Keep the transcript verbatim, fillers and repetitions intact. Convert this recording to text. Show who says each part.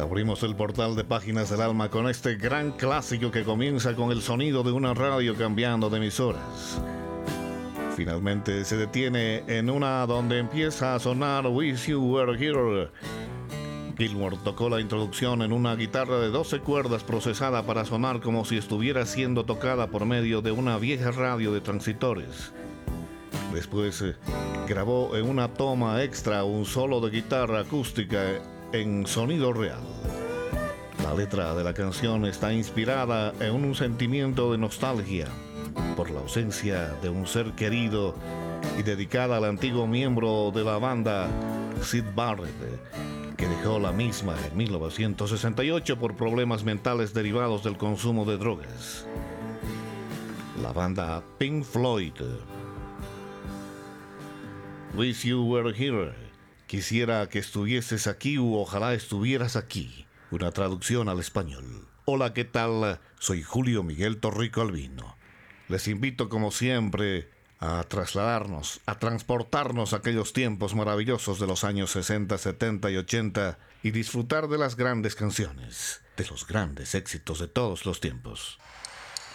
Speaker 1: Abrimos el portal de Páginas del Alma con este gran clásico que comienza con el sonido de una radio cambiando de emisoras. Finalmente se detiene en una donde empieza a sonar Wish You Were Here. Gilmour tocó la introducción en una guitarra de doce cuerdas procesada para sonar como si estuviera siendo tocada por medio de una vieja radio de transitores. Después eh, grabó en una toma extra un solo de guitarra acústica en sonido real. La letra de la canción está inspirada en un sentimiento de nostalgia por la ausencia de un ser querido y dedicada al antiguo miembro de la banda, Syd Barrett, que dejó la misma en mil novecientos sesenta y ocho por problemas mentales derivados del consumo de drogas. La banda Pink Floyd. Wish You Were Here. Quisiera que estuvieses aquí u ojalá estuvieras aquí. Una traducción al español. Hola, ¿qué tal? Soy Julio Miguel Torrico Albino. Les invito como siempre a trasladarnos, a transportarnos a aquellos tiempos maravillosos de los años sesenta, setenta y ochenta y disfrutar de las grandes canciones, de los grandes éxitos de todos los tiempos.